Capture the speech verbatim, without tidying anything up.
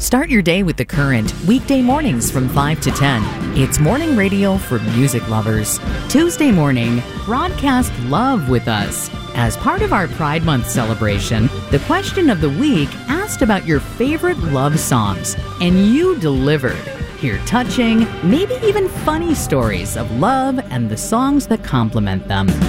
Start your day with The Current, weekday mornings from five to ten. It's morning radio for music lovers. Tuesday morning, broadcast love with us. As part of our Pride Month celebration, the question of the week asked about your favorite love songs, and you delivered. Hear touching, maybe even funny stories of love and the songs that complement them.